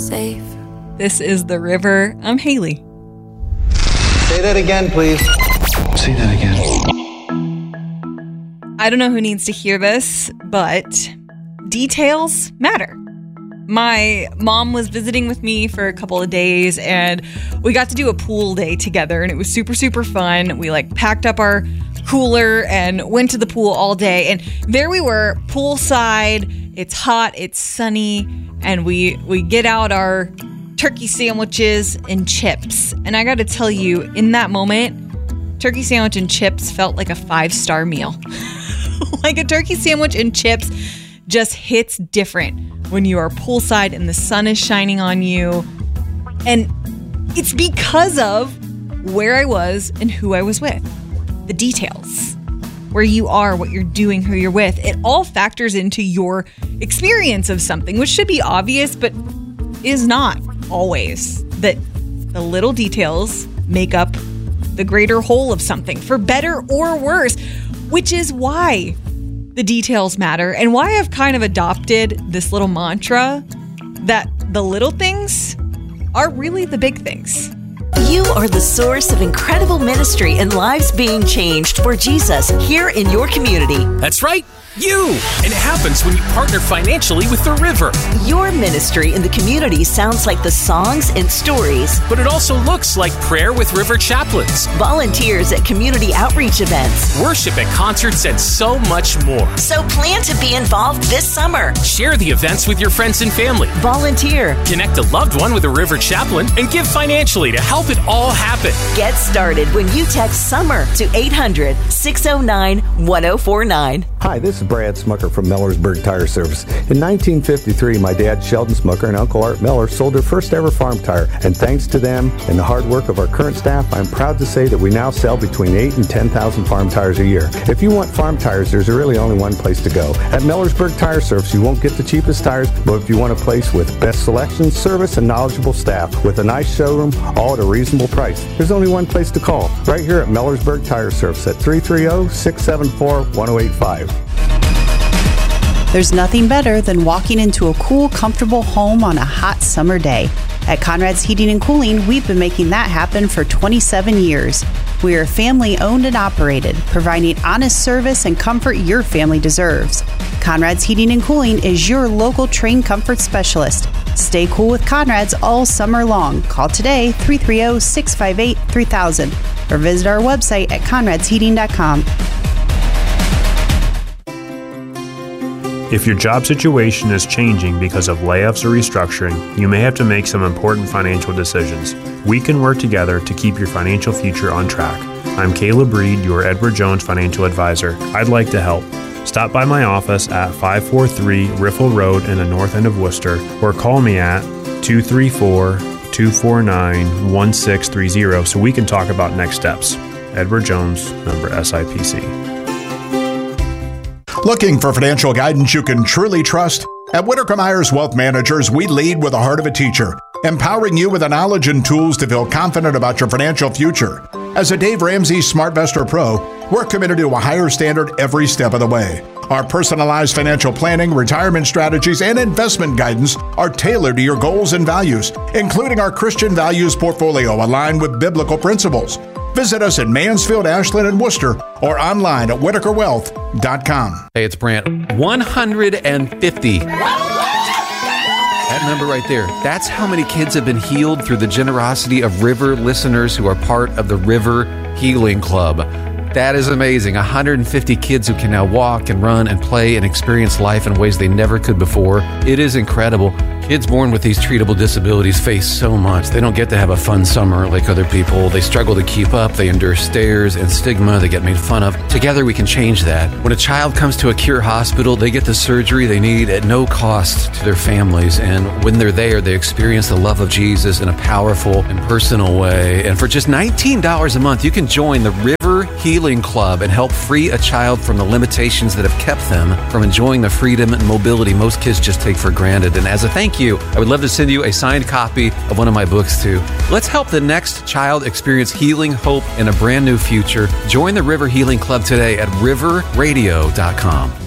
safe. This is The River. I'm Haley. Say that again, please. Say that again. I don't know who needs to hear this, but details matter. My mom was visiting with me for a couple of days, and we got to do a pool day together, and it was super, super fun. We packed up our cooler and went to the pool all day, and there we were, poolside. It's hot, it's sunny, and we get out our turkey sandwiches and chips. And I got to tell you, in that moment, turkey sandwich and chips felt like a 5-star meal. Like a turkey sandwich and chips just hits different when you are poolside and the sun is shining on you. And it's because of where I was and who I was with. The details. Where you are, what you're doing, who you're with. It all factors into your experience of something, which should be obvious, but is not always. That the little details make up the greater whole of something, for better or worse, which is why the details matter, and why I've kind of adopted this little mantra that the little things are really the big things. You are the source of incredible ministry and lives being changed for Jesus here in your community. That's right, you! And it happens when you partner financially with The River. Your ministry in the community sounds like the songs and stories. But it also looks like prayer with River chaplains, volunteers at community outreach events, worship at concerts, and so much more. So plan to be involved this summer. Share the events with your friends and family. Volunteer. Connect a loved one with a River chaplain and give financially to help it all happen. Get started when you text SUMMER to 800-609-1049. Hi, this is Brad Smucker from Millersburg Tire Service. In 1953, my dad, Sheldon Smucker, and Uncle Art Miller sold their first ever farm tire. And thanks to them and the hard work of our current staff, I'm proud to say that we now sell between 8,000 and 10,000 farm tires a year. If you want farm tires, there's really only one place to go. At Millersburg Tire Service, you won't get the cheapest tires, but if you want a place with best selection, service, and knowledgeable staff with a nice showroom, all at a reasonable price, there's only one place to call. Right here at Millersburg Tire Service at 330-674-1085. There's nothing better than walking into a cool, comfortable home on a hot summer day. At Conrad's Heating and Cooling, we've been making that happen for 27 years. We are family owned and operated, providing honest service and comfort your family deserves. Conrad's Heating and Cooling is your local trained comfort specialist. Stay cool with Conrad's all summer long. Call today, 330-658-3000, or visit our website at conradsheating.com. If your job situation is changing because of layoffs or restructuring, you may have to make some important financial decisions. We can work together to keep your financial future on track. I'm Caleb Reed, your Edward Jones financial advisor. I'd like to help. Stop by my office at 543 Riffle Road in the north end of Worcester, or call me at 234-249-1630 so we can talk about next steps. Edward Jones, member SIPC. Looking for financial guidance you can truly trust? At Whitaker Myers Wealth Managers, we lead with the heart of a teacher, empowering you with the knowledge and tools to feel confident about your financial future. As a Dave Ramsey SmartVestor Pro, we're committed to a higher standard every step of the way. Our personalized financial planning, retirement strategies, and investment guidance are tailored to your goals and values, including our Christian values portfolio aligned with biblical principles. Visit us in Mansfield, Ashland, and Worcester, or online at WhitakerWealth.com. Hey, it's Brant. 150. That number right there, that's how many kids have been healed through the generosity of River listeners who are part of the River Healing Club. That is amazing. 150 kids who can now walk and run and play and experience life in ways they never could before. It is incredible. Kids born with these treatable disabilities face so much. They don't get to have a fun summer like other people. They struggle to keep up. They endure stares and stigma. They get made fun of. Together we can change that. When a child comes to a Cure hospital, they get the surgery they need at no cost to their families. And when they're there, they experience the love of Jesus in a powerful and personal way. And for just $19 a month, you can join the River Healing Club and help free a child from the limitations that have kept them from enjoying the freedom and mobility most kids just take for granted. And as a thank you, I would love to send you a signed copy of one of my books too. Let's help the next child experience healing, hope, and a brand new future. Join the River Healing Club today at riverradio.com.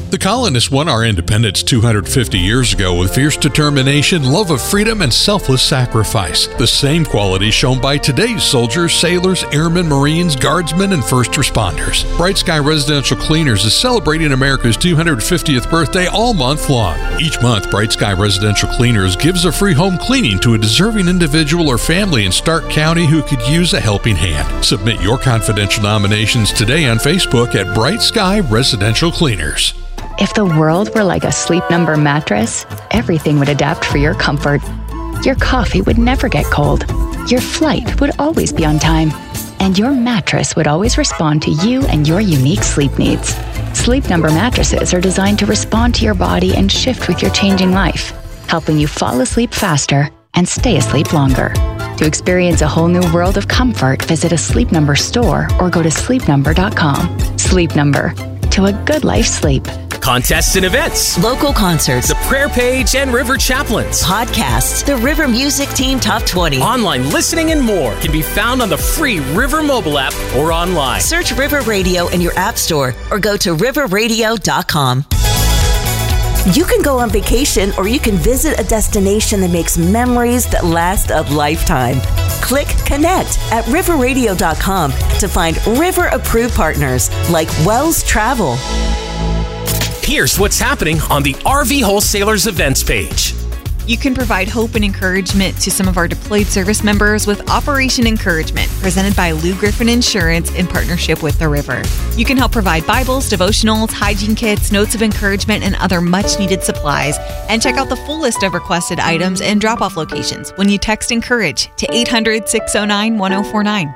The colonists won our independence 250 years ago with fierce determination, love of freedom, and selfless sacrifice. The same qualities shown by today's soldiers, sailors, airmen, Marines, guardsmen, and first responders. Bright Sky Residential Cleaners is celebrating America's 250th birthday all month long. Each month, Bright Sky Residential Cleaners gives a free home cleaning to a deserving individual or family in Stark County who could use a helping hand. Submit your confidential nominations today on Facebook at Bright Sky Residential Cleaners. If the world were like a Sleep Number mattress, everything would adapt for your comfort. Your coffee would never get cold. Your flight would always be on time. And your mattress would always respond to you and your unique sleep needs. Sleep Number mattresses are designed to respond to your body and shift with your changing life, helping you fall asleep faster and stay asleep longer. To experience a whole new world of comfort, visit a Sleep Number store or go to sleepnumber.com. Sleep Number. To a good life sleep. Contests and events, Local concerts, the prayer page and River Chaplains, podcasts, the River Music Team Top 20. online listening, and more can be found on the free River mobile app or online. Search River Radio in your app store or go to riverradio.com. You can go on vacation or you can visit a destination that makes memories that last a lifetime. Click Connect at riverradio.com to find River-approved partners like Wells Travel. Here's what's happening on the RV Wholesalers events page. You can provide hope and encouragement to some of our deployed service members with Operation Encouragement, presented by Lou Griffin Insurance in partnership with The River. You can help provide Bibles, devotionals, hygiene kits, notes of encouragement, and other much-needed supplies. And check out the full list of requested items and drop-off locations when you text ENCOURAGE to 800-609-1049.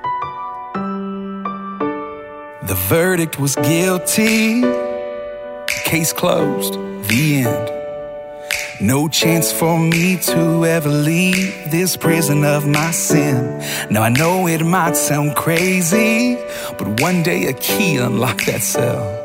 The verdict was guilty. Case closed. The end. No chance for me to ever leave this prison of my sin. Now I know it might sound crazy, but one day a key unlocked that cell.